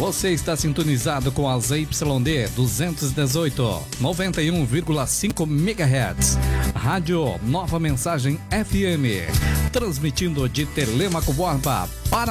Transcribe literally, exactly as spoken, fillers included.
Você está sintonizado com a Z Y D duzentos e dezoito, noventa e um vírgula cinco megahertz. Rádio Nova Mensagem F M. Transmitindo de Telêmaco Borba para